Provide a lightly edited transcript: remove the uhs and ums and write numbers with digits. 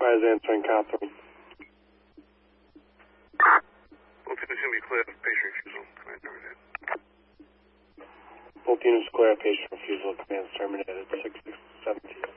Enterprise answering Catherine. Both units going to be clear of patient refusal. Command terminated. Both units clear, patient refusal, command terminated, 617.